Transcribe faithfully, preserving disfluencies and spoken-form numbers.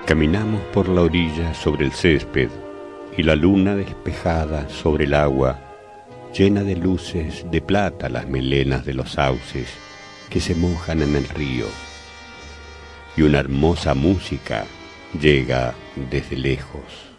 Caminamos por la orilla sobre el césped y la luna despejada sobre el agua, llena de luces de plata las melenas de los sauces que se mojan en el río. Y una hermosa música llega desde lejos.